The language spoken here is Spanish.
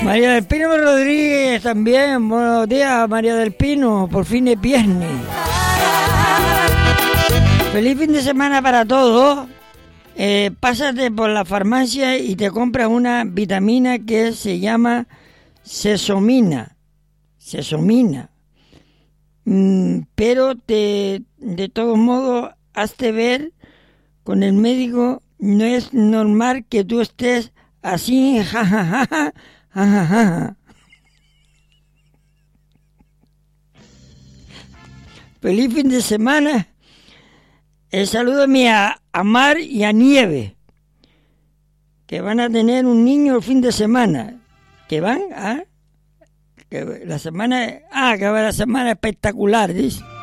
María del Pino Rodríguez también. Buenos días, María del Pino. Por fin es viernes. Feliz fin de semana para todos. Pásate por la farmacia y te compras una vitamina que se llama sesomina. Pero de todos modos, hazte ver con el médico. No es normal que tú estés así, jajaja. Feliz fin de semana. Saludo a Mar y a Nieve, que van a tener un niño el fin de semana. ¿Que van? Que la semana espectacular, dice.